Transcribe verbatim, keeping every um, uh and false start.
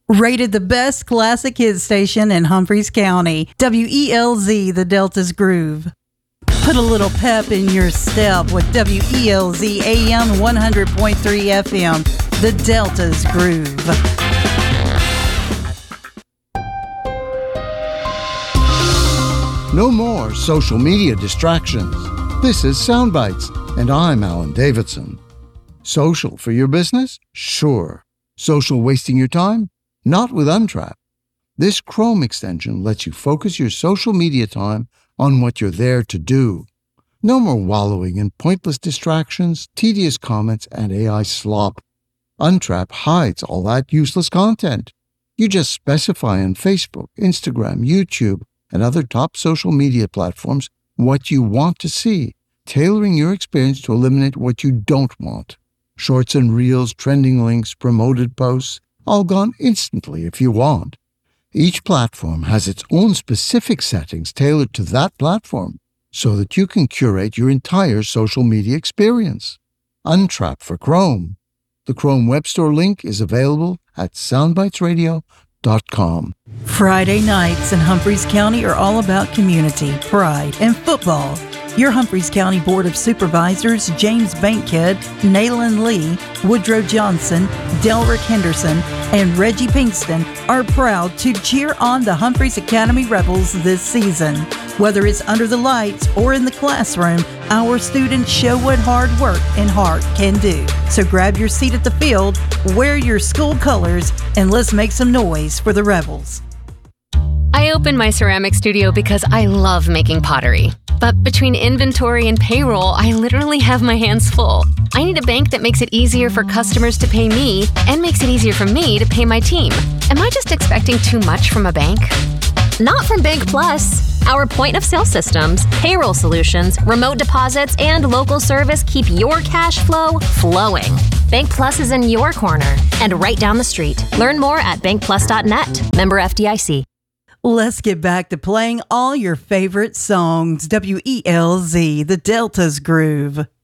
Rated the best classic hit station in Humphreys County, W E L Z, the Delta's Groove. Put a little pep in your step with W E L Z A M one hundred point three F M, the Delta's Groove. No more social media distractions. This is Soundbites, and I'm Alan Davidson. Social for your business? Sure. Social wasting your time? Not with Untrap. This Chrome extension lets you focus your social media time on what you're there to do. No more wallowing in pointless distractions, tedious comments, and A I slop. Untrap hides all that useless content. You just specify on Facebook, Instagram, YouTube, and other top social media platforms what you want to see, tailoring your experience to eliminate what you don't want. Shorts and reels, trending links, promoted posts, all gone instantly if you want. Each platform has its own specific settings tailored to that platform so that you can curate your entire social media experience. Untrap for Chrome. The Chrome Web Store link is available at soundbites radio dot com. Friday nights in Humphreys County are all about community, pride, and football. Your Humphreys County Board of Supervisors, James Bankhead, Nayland Lee, Woodrow Johnson, Delrick Henderson, and Reggie Pinkston are proud to cheer on the Humphreys Academy Rebels this season. Whether it's under the lights or in the classroom, our students show what hard work and heart can do. So grab your seat at the field, wear your school colors, and let's make some noise for the Rebels. I opened my ceramic studio because I love making pottery. But between inventory and payroll, I literally have my hands full. I need a bank that makes it easier for customers to pay me and makes it easier for me to pay my team. Am I just expecting too much from a bank? Not from Bank Plus. Our point-of-sale systems, payroll solutions, remote deposits, and local service keep your cash flow flowing. Bank Plus is in your corner and right down the street. Learn more at bank plus dot net. Member F D I C. Let's get back to playing all your favorite songs. W E L Z, the Delta's Groove.